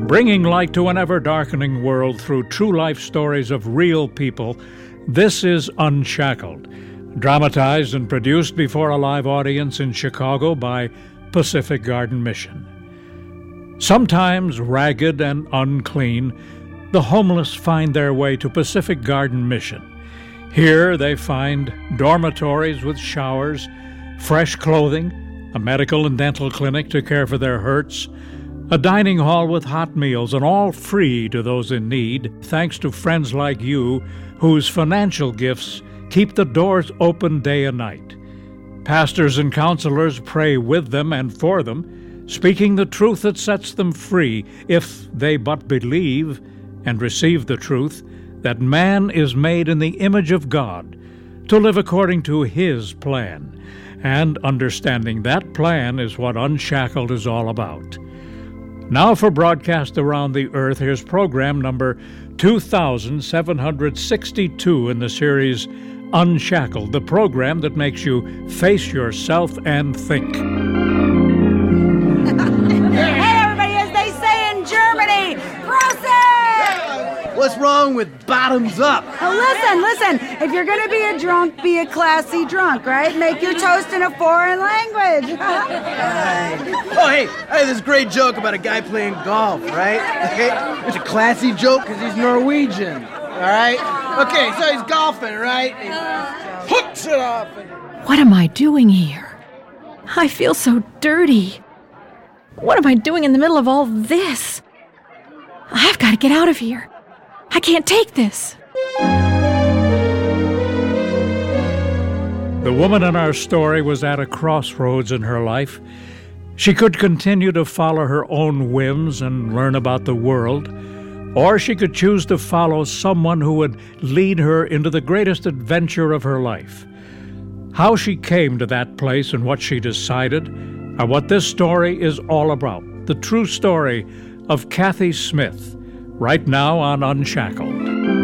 Bringing light to an ever-darkening world through true life stories of real people, this is Unshackled, dramatized and produced before a live audience in Chicago by Pacific Garden Mission. Sometimes ragged and unclean, the homeless find their way to Pacific Garden Mission. Here they find dormitories with showers, fresh clothing, a medical and dental clinic to care for their hurts, a dining hall with hot meals, and all free to those in need, thanks to friends like you whose financial gifts keep the doors open day and night. Pastors and counselors pray with them and for them, speaking the truth that sets them free if they but believe and receive the truth that man is made in the image of God to live according to His plan. And understanding that plan is what Unshackled is all about. Now for broadcast around the earth, here's program number 2762 in the series Unshackled, the program that makes you face yourself and think. Hey everybody, as they say in Germany, Prosit! What's wrong with bottoms up? Oh, listen, if you're gonna be a drunk, be a classy drunk, right? Make your toast in a foreign language. Oh, hey, this great joke about a guy playing golf, right? Okay, it's a classy joke because he's Norwegian, all right? Okay, so he's golfing, right? He hooks it up. What am I doing here? I feel so dirty. What am I doing in the middle of all this? I've got to get out of here. I can't take this. The woman in our story was at a crossroads in her life. She could continue to follow her own whims and learn about the world, or she could choose to follow someone who would lead her into the greatest adventure of her life. How she came to that place and what she decided are what this story is all about. The true story of Kathy Smith, right now on Unshackled.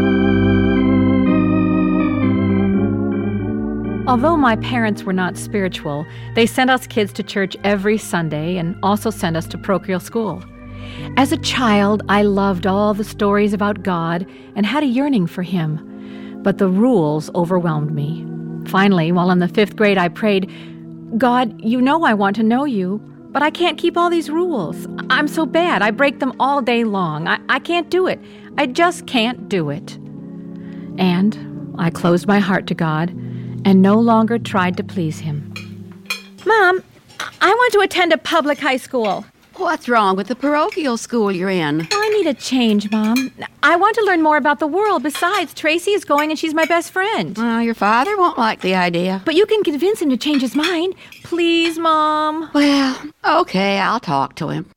Although my parents were not spiritual, they sent us kids to church every Sunday and also sent us to parochial school. As a child, I loved all the stories about God and had a yearning for Him, but the rules overwhelmed me. Finally, while in the 5th grade, I prayed, God, you know I want to know you, but I can't keep all these rules. I'm so bad. I break them all day long. I can't do it. I just can't do it. And I closed my heart to God and no longer tried to please Him. Mom, I want to attend a public high school. What's wrong with the parochial school you're in? I need a change, Mom. I want to learn more about the world. Besides, Tracy is going and she's my best friend. Well, your father won't like the idea. But you can convince him to change his mind. Please, Mom. Well, okay, I'll talk to him.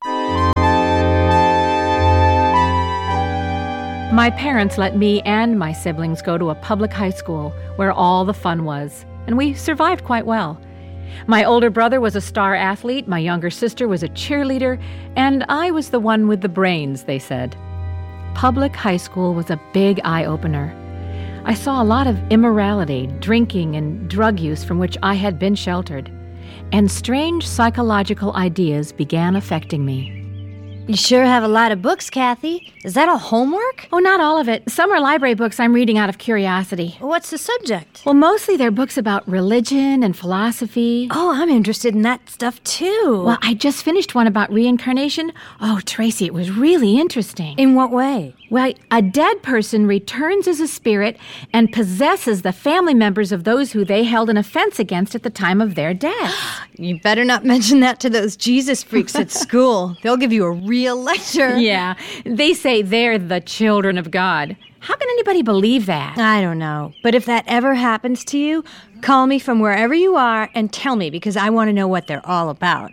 My parents let me and my siblings go to a public high school where all the fun was, and we survived quite well. My older brother was a star athlete, my younger sister was a cheerleader, and I was the one with the brains, they said. Public high school was a big eye-opener. I saw a lot of immorality, drinking, and drug use from which I had been sheltered, and strange psychological ideas began affecting me. You sure have a lot of books, Kathy. Is that all homework? Oh, not all of it. Some are library books I'm reading out of curiosity. What's the subject? Well, mostly they're books about religion and philosophy. Oh, I'm interested in that stuff, too. Well, I just finished one about reincarnation. Oh, Tracy, it was really interesting. In what way? Well, a dead person returns as a spirit and possesses the family members of those who they held an offense against at the time of their death. You better not mention that to those Jesus freaks at school. They'll give you a real lecture. Yeah, they say they're the children of God. How can anybody believe that? I don't know. But if that ever happens to you, call me from wherever you are and tell me, because I want to know what they're all about.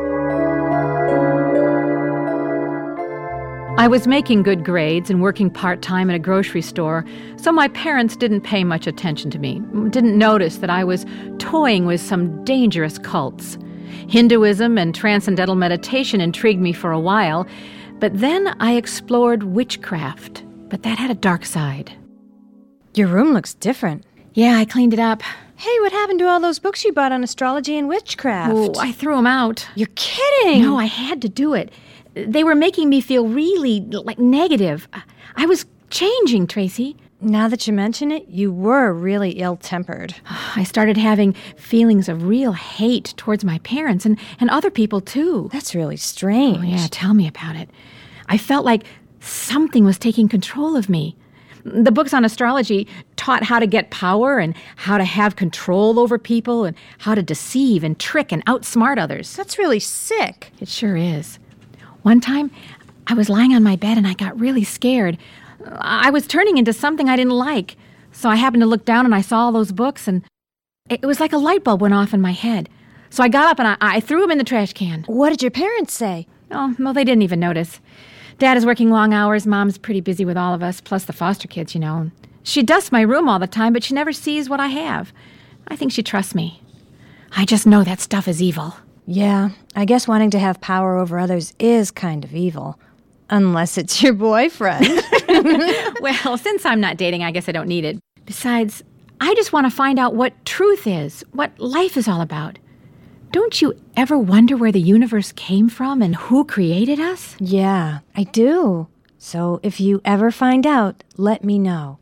I was making good grades and working part-time at a grocery store, so my parents didn't pay much attention to me, didn't notice that I was toying with some dangerous cults. Hinduism and transcendental meditation intrigued me for a while, but then I explored witchcraft, but that had a dark side. Your room looks different. Yeah, I cleaned it up. Hey, what happened to all those books you bought on astrology and witchcraft? Oh, I threw them out. You're kidding! No, I had to do it. They were making me feel really, negative. I was changing, Tracy. Now that you mention it, you were really ill-tempered. I started having feelings of real hate towards my parents and other people, too. That's really strange. Oh, yeah, tell me about it. I felt like something was taking control of me. The books on astrology taught how to get power and how to have control over people and how to deceive and trick and outsmart others. That's really sick. It sure is. One time, I was lying on my bed and I got really scared. I was turning into something I didn't like. So I happened to look down and I saw all those books, and it was like a light bulb went off in my head. So I got up and I threw them in the trash can. What did your parents say? Oh, well, they didn't even notice. Dad is working long hours. Mom's pretty busy with all of us, plus the foster kids, She dusts my room all the time, but she never sees what I have. I think she trusts me. I just know that stuff is evil. Yeah, I guess wanting to have power over others is kind of evil. Unless it's your boyfriend. Well, since I'm not dating, I guess I don't need it. Besides, I just want to find out what truth is, what life is all about. Don't you ever wonder where the universe came from and who created us? Yeah, I do. So if you ever find out, let me know.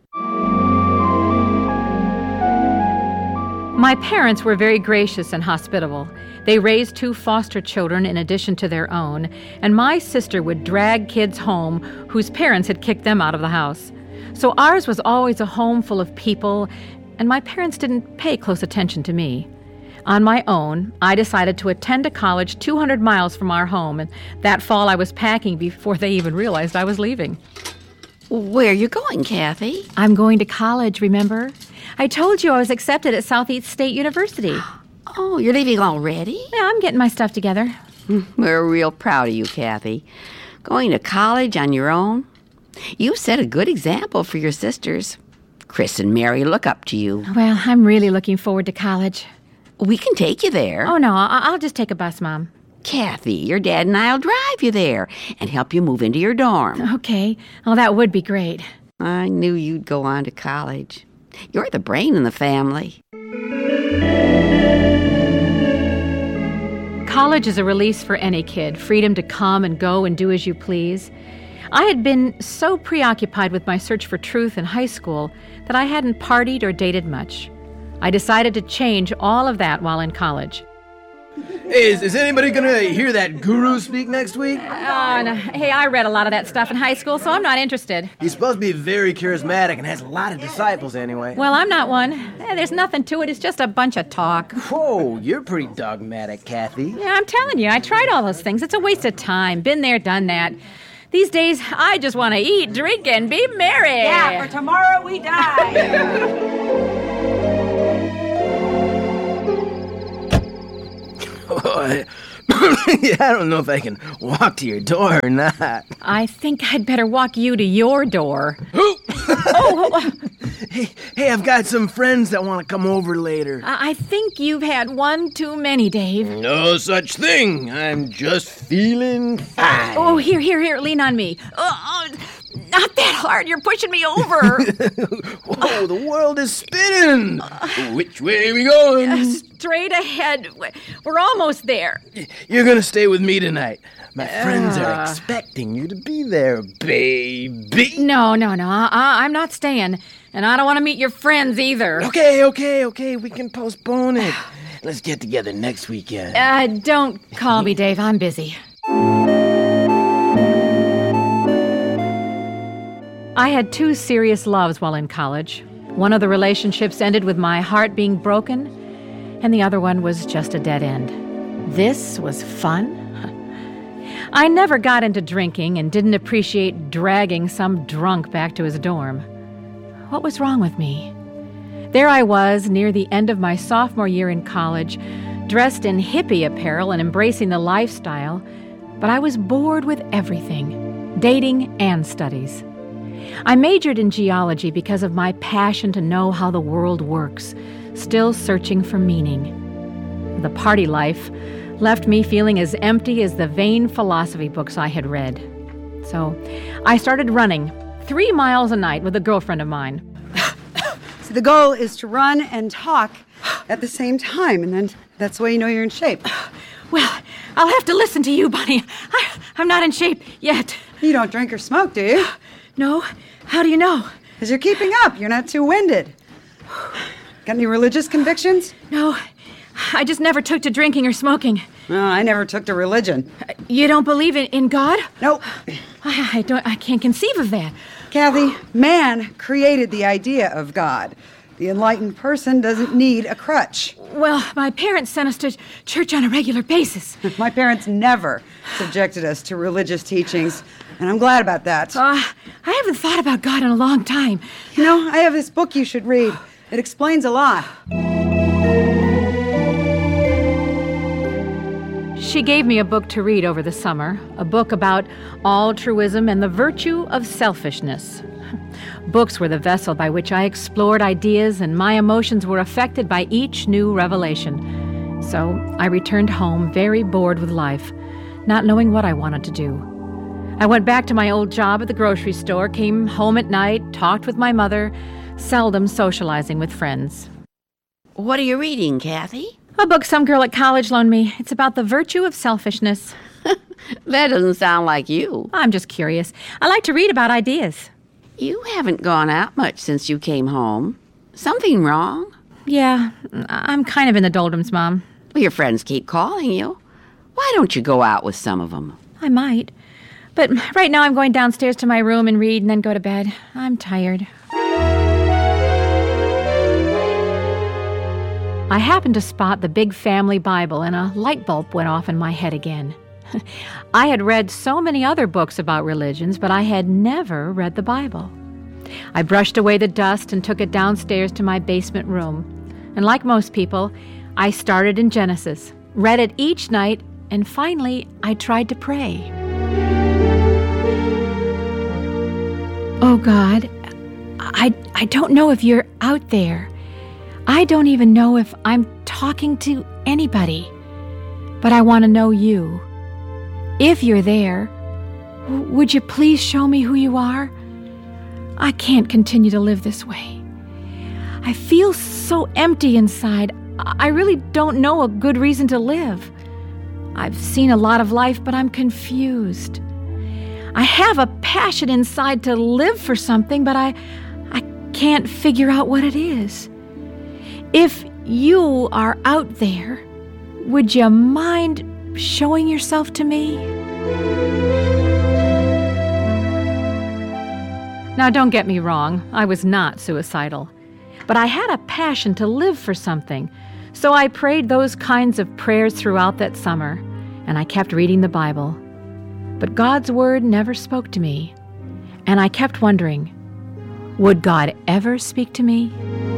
My parents were very gracious and hospitable. They raised 2 foster children in addition to their own, and my sister would drag kids home whose parents had kicked them out of the house. So ours was always a home full of people, and my parents didn't pay close attention to me. On my own, I decided to attend a college 200 miles from our home, and that fall I was packing before they even realized I was leaving. Where are you going, Kathy? I'm going to college, remember? I told you I was accepted at Southeast State University. Oh, you're leaving already? Yeah, I'm getting my stuff together. We're real proud of you, Kathy. Going to college on your own? You set a good example for your sisters. Chris and Mary look up to you. Well, I'm really looking forward to college. We can take you there. Oh, no, I'll just take a bus, Mom. Kathy, your dad and I'll drive you there and help you move into your dorm. Okay. Oh, that would be great. I knew you'd go on to college. You're the brain in the family. College is a release for any kid, freedom to come and go and do as you please. I had been so preoccupied with my search for truth in high school that I hadn't partied or dated much. I decided to change all of that while in college. Hey, is anybody gonna hear that guru speak next week? No. Hey, I read a lot of that stuff in high school, so I'm not interested. He's supposed to be very charismatic and has a lot of disciples anyway. Well, I'm not one. There's nothing to it. It's just a bunch of talk. Whoa, you're pretty dogmatic, Kathy. Yeah, I'm telling you, I tried all those things. It's a waste of time. Been there, done that. These days, I just want to eat, drink, and be merry. Yeah, for tomorrow we die. I don't know if I can walk to your door or not. I think I'd better walk you to your door. Hey, I've got some friends that want to come over later. I think you've had one too many, Dave. No such thing. I'm just feeling fine. Oh, here, lean on me. Not that hard. You're pushing me over. Whoa, the world is spinning. Which way are we going? Straight ahead. We're almost there. You're going to stay with me tonight. My friends are expecting you to be there, baby. No. I'm not staying. And I don't want to meet your friends either. Okay. We can postpone it. Let's get together next weekend. Don't call me, Dave. I'm busy. I had 2 serious loves while in college. One of the relationships ended with my heart being broken, and the other one was just a dead end. This was fun. I never got into drinking and didn't appreciate dragging some drunk back to his dorm. What was wrong with me? There I was, near the end of my sophomore year in college, dressed in hippie apparel and embracing the lifestyle, but I was bored with everything, dating and studies. I majored in geology because of my passion to know how the world works, still searching for meaning. The party life left me feeling as empty as the vain philosophy books I had read. So I started running 3 miles a night with a girlfriend of mine. So the goal is to run and talk at the same time, and then that's the way you know you're in shape. Well, I'll have to listen to you, Bunny. I'm not in shape yet. You don't drink or smoke, do you? No? How do you know? Because you're keeping up. You're not too winded. Got any religious convictions? No. I just never took to drinking or smoking. No, I never took to religion. You don't believe in God? Nope. I can't conceive of that. Kathy, man created the idea of God. The enlightened person doesn't need a crutch. Well, my parents sent us to church on a regular basis. My parents never subjected us to religious teachings, and I'm glad about that. I haven't thought about God in a long time. You know, I have this book you should read. It explains a lot. She gave me a book to read over the summer, a book about altruism and the virtue of selfishness. Books were the vessel by which I explored ideas, and my emotions were affected by each new revelation. So I returned home very bored with life, not knowing what I wanted to do. I went back to my old job at the grocery store, came home at night, talked with my mother, seldom socializing with friends. What are you reading, Kathy? A book some girl at college loaned me. It's about the virtue of selfishness. That doesn't sound like you. I'm just curious. I like to read about ideas. You haven't gone out much since you came home. Something wrong? Yeah, I'm kind of in the doldrums, Mom. Well, your friends keep calling you. Why don't you go out with some of them? I might. But right now I'm going downstairs to my room and read and then go to bed. I'm tired. I happened to spot the big family Bible, and a light bulb went off in my head again. I had read so many other books about religions, but I had never read the Bible. I brushed away the dust and took it downstairs to my basement room. And like most people, I started in Genesis, read it each night, and finally I tried to pray. Oh God, I don't know if you're out there. I don't even know if I'm talking to anybody, but I want to know you. If you're there, would you please show me who you are? I can't continue to live this way. I feel so empty inside. I really don't know a good reason to live. I've seen a lot of life, but I'm confused. I have a passion inside to live for something, but I can't figure out what it is. If you are out there, would you mind showing yourself to me? Now, don't get me wrong, I was not suicidal. But I had a passion to live for something, so I prayed those kinds of prayers throughout that summer, and I kept reading the Bible. But God's word never spoke to me, and I kept wondering, would God ever speak to me?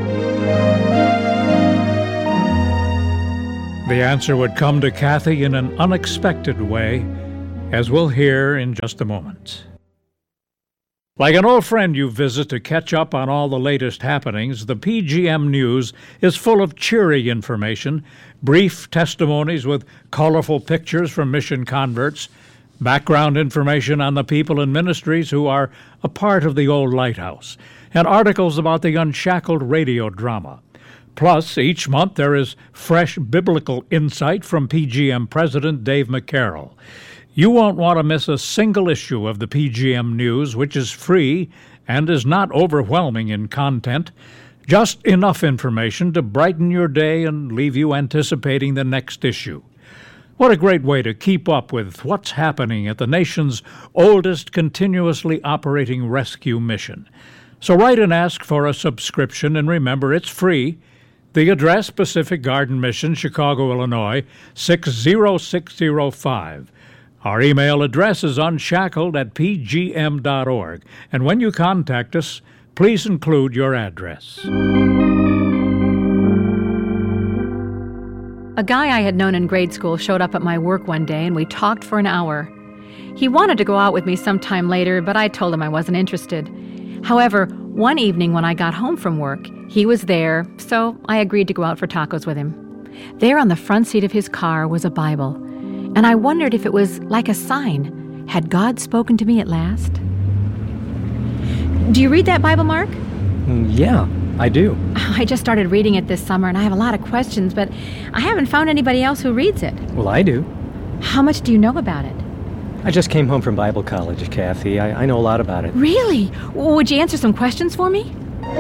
The answer would come to Kathy in an unexpected way, as we'll hear in just a moment. Like an old friend you visit to catch up on all the latest happenings, the PGM News is full of cheery information, brief testimonies with colorful pictures from mission converts, background information on the people and ministries who are a part of the old lighthouse, and articles about the Unshackled radio drama. Plus, each month there is fresh biblical insight from PGM President Dave McCarroll. You won't want to miss a single issue of the PGM News, which is free and is not overwhelming in content, just enough information to brighten your day and leave you anticipating the next issue. What a great way to keep up with what's happening at the nation's oldest continuously operating rescue mission. So write and ask for a subscription, and remember, it's free. The address, Pacific Garden Mission, Chicago, Illinois, 60605. Our email address is unshackled@pgm.org. And when you contact us, please include your address. A guy I had known in grade school showed up at my work one day, and we talked for an hour. He wanted to go out with me sometime later, but I told him I wasn't interested. However, one evening when I got home from work, he was there, so I agreed to go out for tacos with him. There on the front seat of his car was a Bible, and I wondered if it was like a sign. Had God spoken to me at last? Do you read that Bible, Mark? Yeah, I do. I just started reading it this summer, and I have a lot of questions, but I haven't found anybody else who reads it. Well, I do. How much do you know about it? I just came home from Bible college, Kathy. I know a lot about it. Really? Would you answer some questions for me?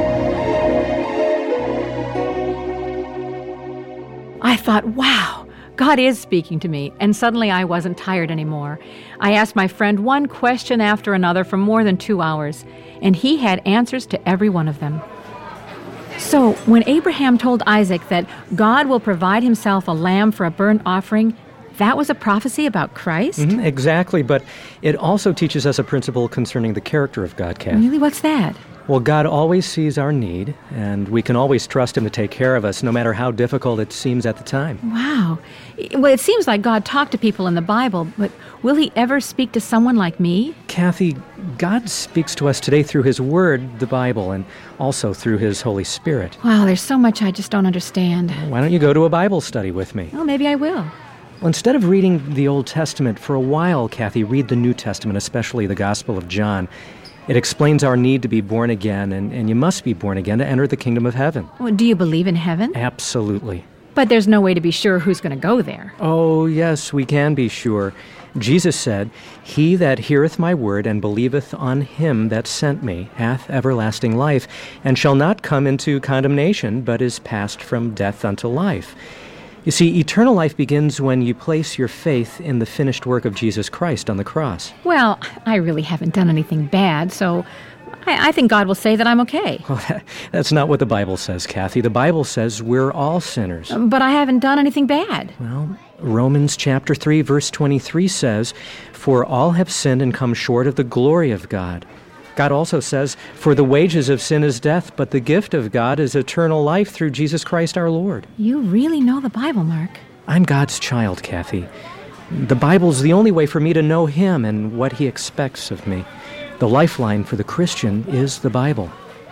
I thought, wow, God is speaking to me, and suddenly I wasn't tired anymore. I asked my friend one question after another for more than 2 hours, and he had answers to every one of them. So, when Abraham told Isaac that God will provide himself a lamb for a burnt offering, that was a prophecy about Christ? Exactly, but it also teaches us a principle concerning the character of God, Kathy. Really? What's that? Well, God always sees our need, and we can always trust Him to take care of us, no matter how difficult it seems at the time. Wow. Well, it seems like God talked to people in the Bible, but will He ever speak to someone like me? Kathy, God speaks to us today through His Word, the Bible, and also through His Holy Spirit. Wow, there's so much I just don't understand. Why don't you go to a Bible study with me? Well, maybe I will. Well, instead of reading the Old Testament, for a while, Kathy, read the New Testament, especially the Gospel of John. It explains our need to be born again, and you must be born again to enter the kingdom of heaven. Well, do you believe in heaven? Absolutely. But there's no way to be sure who's going to go there. Oh, yes, we can be sure. Jesus said, "He that heareth my word and believeth on him that sent me hath everlasting life, and shall not come into condemnation, but is passed from death unto life." You see, eternal life begins when you place your faith in the finished work of Jesus Christ on the cross. Well, I really haven't done anything bad, so I think God will say that I'm okay. Well, that's not what the Bible says, Kathy. The Bible says we're all sinners. But I haven't done anything bad. Well, Romans chapter 3, verse 23 says, "For all have sinned and come short of the glory of God." God also says, "For the wages of sin is death, but the gift of God is eternal life through Jesus Christ our Lord." You really know the Bible, Mark. I'm God's child, Kathy. The Bible's the only way for me to know Him and what He expects of me. The lifeline for the Christian is the Bible.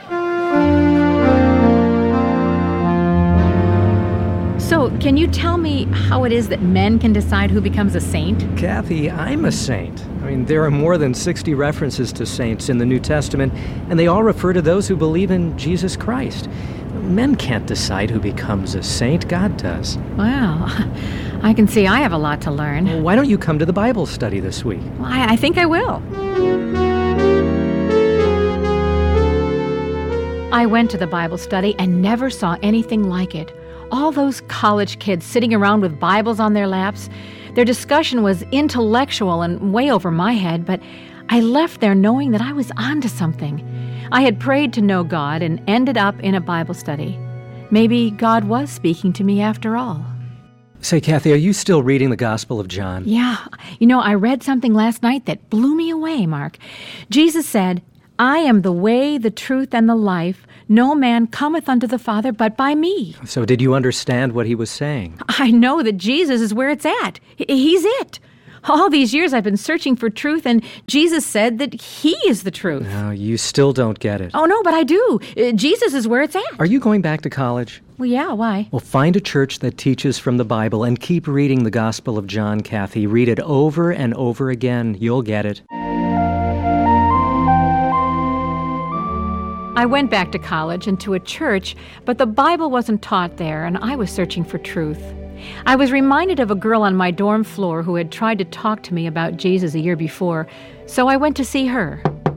So, can you tell me how it is that men can decide who becomes a saint? Kathy, I'm a saint. I mean, there are more than 60 references to saints in the New Testament, and they all refer to those who believe in Jesus Christ. Men can't decide who becomes a saint. God does. Well, I can see I have a lot to learn. Well, why don't you come to the Bible study this week? Well, I think I will. I went to the Bible study and never saw anything like it. All those college kids sitting around with Bibles on their laps. Their discussion was intellectual and way over my head, but I left there knowing that I was onto something. I had prayed to know God and ended up in a Bible study. Maybe God was speaking to me after all. Say, Kathy, are you still reading the Gospel of John? Yeah. You know, I read something last night that blew me away, Mark. Jesus said, "I am the way, the truth, and the life. No man cometh unto the Father but by me." So did you understand what he was saying? I know that Jesus is where it's at. He's it. All these years I've been searching for truth, and Jesus said that He is the truth. No, you still don't get it. Oh, no, but I do. Jesus is where it's at. Are you going back to college? Well, yeah, why? Well, find a church that teaches from the Bible and keep reading the Gospel of John, Kathy. Read it over and over again. You'll get it. I went back to college and to a church, but the Bible wasn't taught there, and I was searching for truth. I was reminded of a girl on my dorm floor who had tried to talk to me about Jesus a year before, so I went to see her.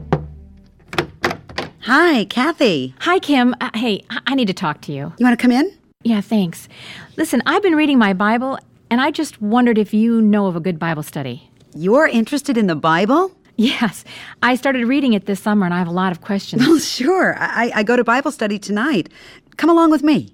Hi, Kathy. Hi, Kim. Hey, I need to talk to you. You want to come in? Yeah, thanks. Listen, I've been reading my Bible, and I just wondered if you know of a good Bible study. You're interested in the Bible? Yes. I started reading it this summer, and I have a lot of questions. Well, sure. I go to Bible study tonight. Come along with me.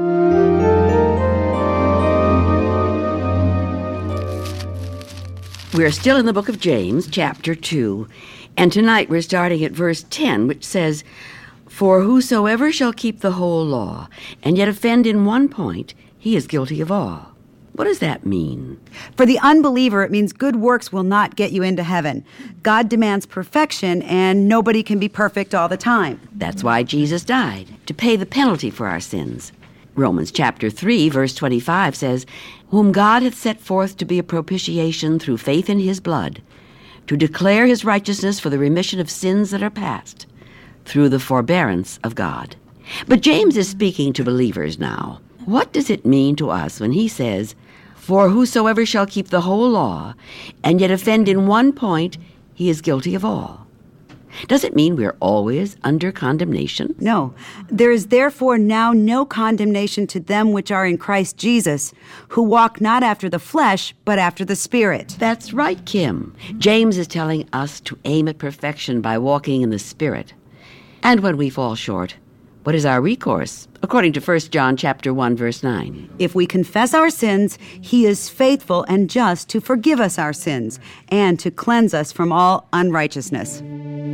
We're still in the book of James, chapter 2, and tonight we're starting at verse 10, which says, "For whosoever shall keep the whole law, and yet offend in one point, he is guilty of all." What does that mean? For the unbeliever, it means good works will not get you into heaven. God demands perfection, and nobody can be perfect all the time. That's why Jesus died, to pay the penalty for our sins. Romans chapter 3, verse 25 says, "Whom God hath set forth to be a propitiation through faith in his blood, to declare his righteousness for the remission of sins that are past, through the forbearance of God." But James is speaking to believers now. What does it mean to us when he says, For whosoever shall keep the whole law, and yet offend in one point, he is guilty of all. Does it mean we're always under condemnation? No. There is therefore now no condemnation to them which are in Christ Jesus, who walk not after the flesh, but after the Spirit. That's right, Kim. James is telling us to aim at perfection by walking in the Spirit. And when we fall short, what is our recourse? According to 1 John chapter 1, verse 9. If we confess our sins, he is faithful and just to forgive us our sins and to cleanse us from all unrighteousness.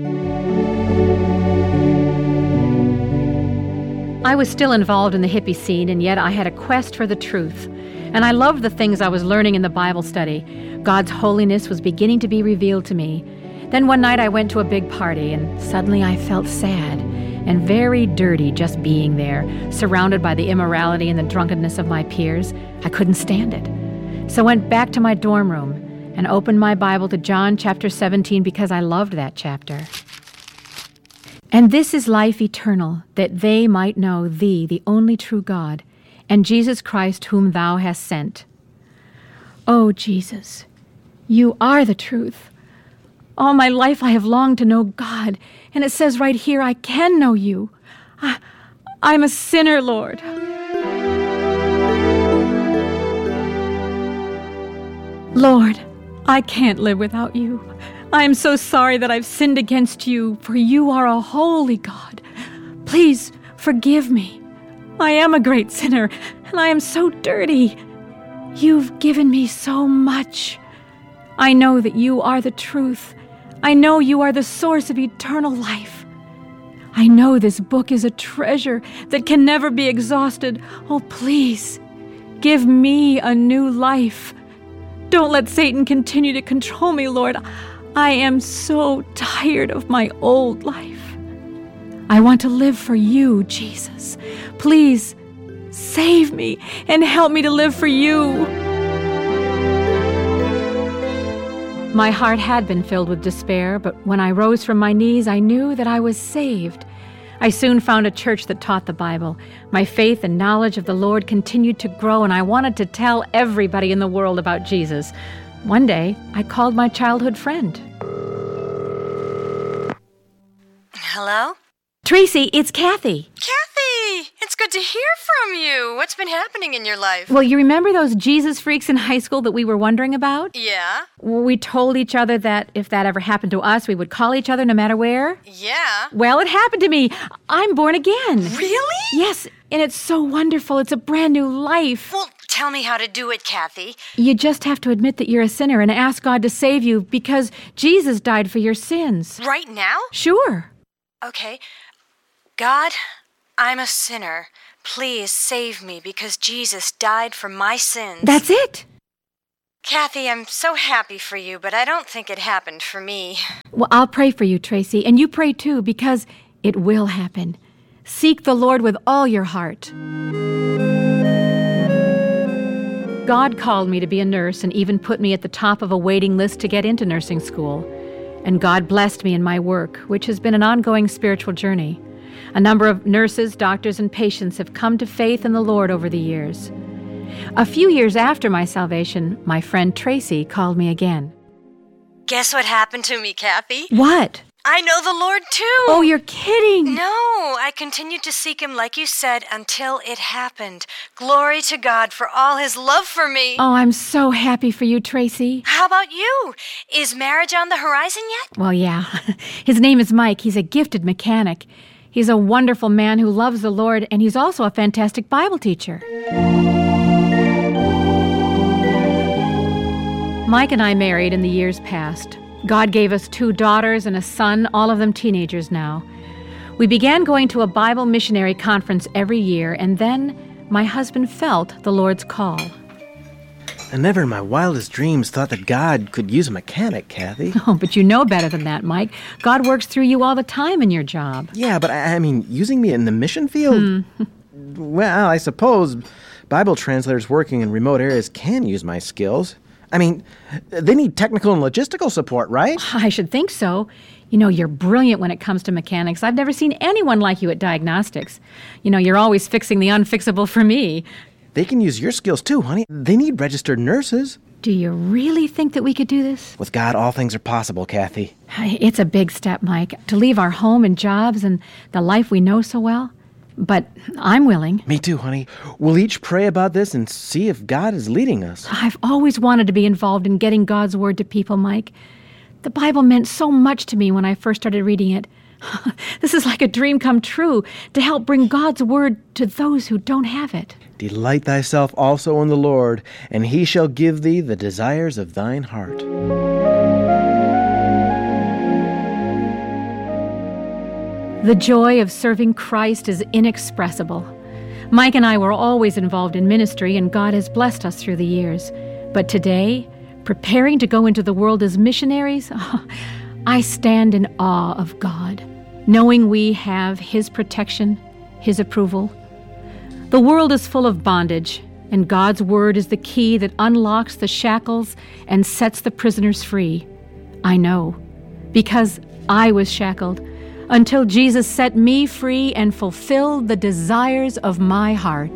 I was still involved in the hippie scene, and yet I had a quest for the truth. And I loved the things I was learning in the Bible study. God's holiness was beginning to be revealed to me. Then one night I went to a big party, and suddenly I felt sad and very dirty just being there, surrounded by the immorality and the drunkenness of my peers. I couldn't stand it. So I went back to my dorm room and opened my Bible to John chapter 17 because I loved that chapter. And this is life eternal, that they might know thee, the only true God, and Jesus Christ whom thou hast sent. Oh, Jesus, you are the truth. All my life I have longed to know God, and it says right here I can know you. I'm a sinner, Lord. Lord, I can't live without you. I am so sorry that I've sinned against you, for you are a holy God. Please forgive me. I am a great sinner, and I am so dirty. You've given me so much. I know that you are the truth. I know you are the source of eternal life. I know this book is a treasure that can never be exhausted. Oh, please, give me a new life. Don't let Satan continue to control me, Lord. I am so tired of my old life. I want to live for you, Jesus. Please save me and help me to live for you. My heart had been filled with despair, but when I rose from my knees, I knew that I was saved. I soon found a church that taught the Bible. My faith and knowledge of the Lord continued to grow, and I wanted to tell everybody in the world about Jesus. One day, I called my childhood friend. Hello? Tracy, it's Kathy. Kathy! It's good to hear from you. What's been happening in your life? Well, you remember those Jesus freaks in high school that we were wondering about? Yeah? We told each other that if that ever happened to us, we would call each other no matter where? Yeah. Well, it happened to me. I'm born again. Really? Yes, and it's so wonderful. It's a brand new life. Well, tell me how to do it, Kathy. You just have to admit that you're a sinner and ask God to save you because Jesus died for your sins. Right now? Sure. Okay. God, I'm a sinner. Please save me because Jesus died for my sins. That's it. Kathy, I'm so happy for you, but I don't think it happened for me. Well, I'll pray for you, Tracy, and you pray too because it will happen. Seek the Lord with all your heart. God called me to be a nurse and even put me at the top of a waiting list to get into nursing school. And God blessed me in my work, which has been an ongoing spiritual journey. A number of nurses, doctors, and patients have come to faith in the Lord over the years. A few years after my salvation, my friend Tracy called me again. Guess what happened to me, Kathy? What? I know the Lord too. Oh, you're kidding. No, I continued to seek Him like you said until it happened. Glory to God for all His love for me. Oh, I'm so happy for you, Tracy. How about you? Is marriage on the horizon yet? Well, yeah. His name is Mike. He's a gifted mechanic. He's a wonderful man who loves the Lord, and he's also a fantastic Bible teacher. Mike and I married in the years past. God gave us 2 daughters and a son, all of them teenagers now. We began going to a Bible missionary conference every year, and then my husband felt the Lord's call. I never in my wildest dreams thought that God could use a mechanic, Kathy. Oh, but you know better than that, Mike. God works through you all the time in your job. Yeah, but I mean, using me in the mission field? Well, I suppose Bible translators working in remote areas can use my skills. I mean, they need technical and logistical support, right? I should think so. You know, you're brilliant when it comes to mechanics. I've never seen anyone like you at diagnostics. You know, you're always fixing the unfixable for me. They can use your skills too, honey. They need registered nurses. Do you really think that we could do this? With God, all things are possible, Kathy. It's a big step, Mike, to leave our home and jobs and the life we know so well. But I'm willing. Me too, honey. We'll each pray about this and see if God is leading us. I've always wanted to be involved in getting God's word to people, Mike. The Bible meant so much to me when I first started reading it. This is like a dream come true, to help bring God's word to those who don't have it. Delight thyself also in the Lord, and he shall give thee the desires of thine heart. The joy of serving Christ is inexpressible. Mike and I were always involved in ministry, and God has blessed us through the years. But today, preparing to go into the world as missionaries, I stand in awe of God, knowing we have His protection, His approval. The world is full of bondage, and God's word is the key that unlocks the shackles and sets the prisoners free. I know, because I was shackled, until Jesus set me free and fulfilled the desires of my heart.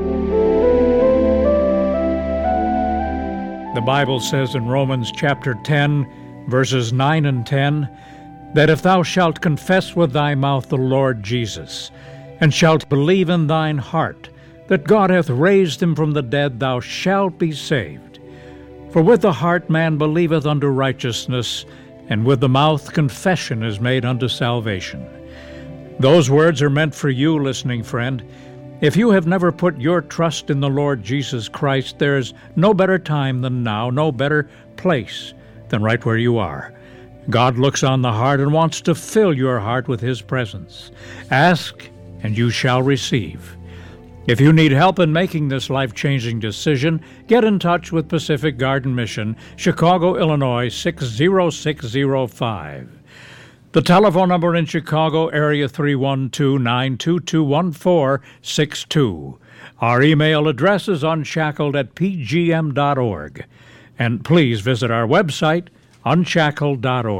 The Bible says in Romans chapter 10, verses 9 and 10, that if thou shalt confess with thy mouth the Lord Jesus, and shalt believe in thine heart that God hath raised him from the dead, thou shalt be saved. For with the heart man believeth unto righteousness, and with the mouth confession is made unto salvation. Those words are meant for you, listening friend. If you have never put your trust in the Lord Jesus Christ, there is no better time than now, no better place than right where you are. God looks on the heart and wants to fill your heart with His presence. Ask, and you shall receive. If you need help in making this life-changing decision, get in touch with Pacific Garden Mission, Chicago, Illinois, 60605. The telephone number in Chicago, area 312-922-1462. Our email address is unshackled@pgm.org. And please visit our website, unshackled.org.